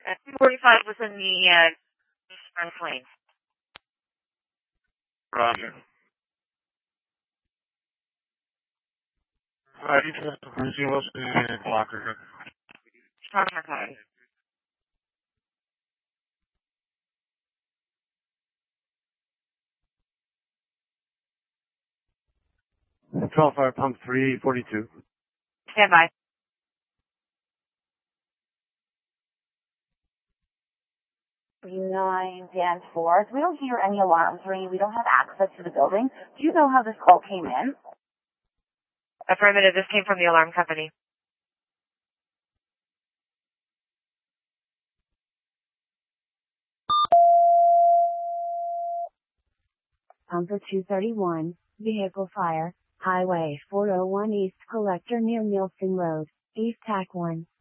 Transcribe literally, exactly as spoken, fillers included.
At two forty-five was in the uh, Eastern Plains. Roger. Uh, you can Brucey Wilson Blocker. Okay. twelve fire pump three forty-two. Stand by. nine Dan four. We don't hear any alarms ringing. We don't have access to the building. Do you know how this call came in? Affirmative. This came from the alarm company. Pumper two thirty-one, vehicle fire, Highway four oh one East Collector near Nielsen Road, East Tac one.